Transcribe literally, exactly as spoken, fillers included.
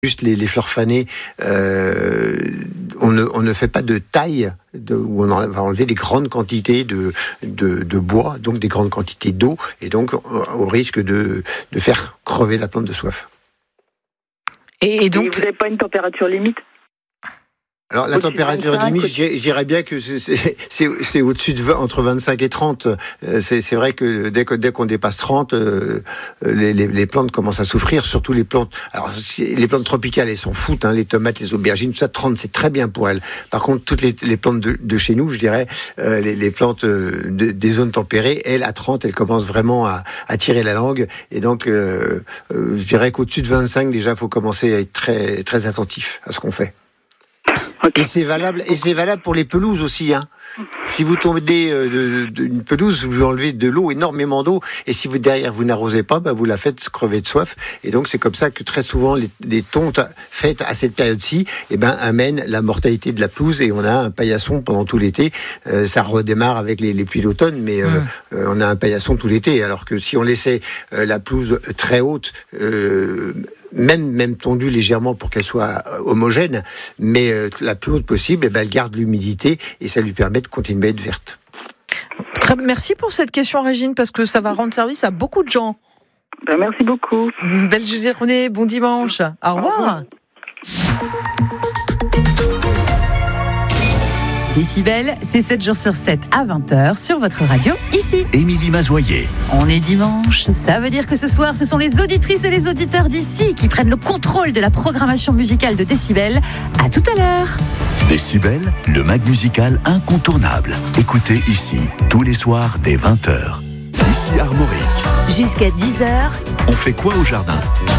juste les, les fleurs fanées, euh, on, ne, on ne fait pas de taille de, où on va enlever des grandes quantités de, de, de bois, donc des grandes quantités d'eau, et donc au risque de, de faire crever la plante de soif. Et, et donc, et vous n'avez pas une température limite? Alors la température limite, je dirais bien que c'est, c'est, c'est, c'est au-dessus de vingt, entre vingt-cinq et trente. C'est, c'est vrai que dès, que dès qu'on dépasse trente, euh, les, les, les plantes commencent à souffrir, surtout les plantes. Alors les plantes tropicales, elles s'en foutent, hein, les tomates, les aubergines, tout ça, trente, c'est très bien pour elles. Par contre, toutes les, les plantes de, de chez nous, je dirais, euh, les, les plantes de, des zones tempérées, elles, à trente, elles commencent vraiment à, à tirer la langue. Et donc, euh, euh, je dirais qu'au-dessus de vingt-cinq, déjà, il faut commencer à être très, très attentif à ce qu'on fait. Okay. Et c'est valable, et c'est valable pour les pelouses aussi, hein. Si vous tombez euh, d'une pelouse, vous enlevez de l'eau, énormément d'eau, et si vous derrière vous n'arrosez pas, bah, vous la faites crever de soif. Et donc c'est comme ça que très souvent les, les tontes faites à cette période-ci, eh ben amènent la mortalité de la pelouse, et on a un paillasson pendant tout l'été. Euh, ça redémarre avec les, les pluies d'automne, mais euh, mmh. euh, on a un paillasson tout l'été. Alors que si on laissait euh, la pelouse très haute, euh, même même tondue légèrement pour qu'elle soit homogène, mais euh, la plus haute possible, eh ben, elle garde l'humidité et ça lui permet de continuer à être verte. Très, merci pour cette question, Régine, parce que ça va rendre service à beaucoup de gens. Ben, merci beaucoup. Belle journée, bon dimanche. Au revoir. Décibel, c'est sept jours sur sept à vingt heures sur votre radio, ici. Émilie Mazoyer. On est dimanche, ça veut dire que ce soir, ce sont les auditrices et les auditeurs d'ici qui prennent le contrôle de la programmation musicale de Décibel. À tout à l'heure. Décibel, le mag musical incontournable. Écoutez ici, tous les soirs dès vingt heures. Ici Armorique. Jusqu'à dix heures. On fait quoi au jardin ?